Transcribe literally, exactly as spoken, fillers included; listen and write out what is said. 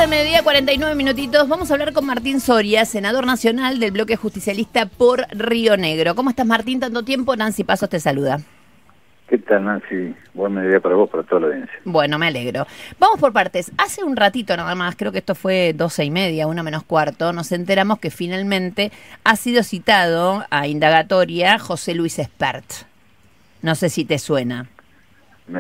del mediodía, cuarenta y nueve minutitos. Vamos a hablar con Martín Soria, senador nacional del bloque justicialista por Río Negro. ¿Cómo estás, Martín? Tanto tiempo. Nancy Pasos te saluda. ¿Qué tal, Nancy? Buen mediodía para vos, para toda la audiencia. Bueno, me alegro. Vamos por partes. Hace un ratito nada más, creo que esto fue doce y media, una menos cuarto, nos enteramos que finalmente ha sido citado a indagatoria José Luis Espert. No sé si te suena.